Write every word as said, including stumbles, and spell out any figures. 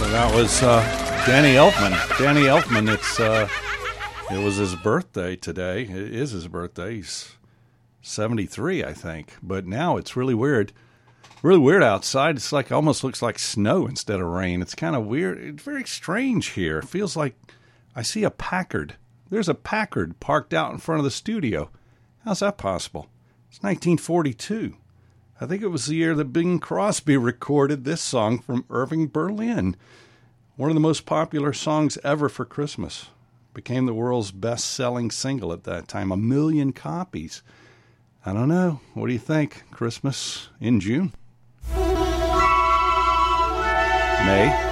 That was uh, Danny Elfman. Danny Elfman, it's, uh, it was his birthday today. It is his birthday. He's seventy-three, I think. But now it's really weird. Really weird outside. It's like, almost looks like snow instead of rain. It's kind of weird. It's very strange here. It feels like I see a Packard. There's a Packard parked out in front of the studio. How's that possible? It's nineteen forty-two. I think it was the year that Bing Crosby recorded this song from Irving Berlin. One of the most popular songs ever for Christmas. Became the world's best-selling single at that time. A million copies. I don't know. What do you think? Christmas in June? May?